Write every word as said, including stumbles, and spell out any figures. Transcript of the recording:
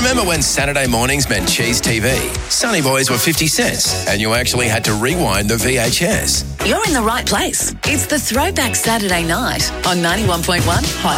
Remember when Saturday mornings meant Cheese T V? Sunny Boys were fifty cents and you actually had to rewind the V H S. You're in the right place. It's the Throwback Saturday Night on ninety-one point one Hot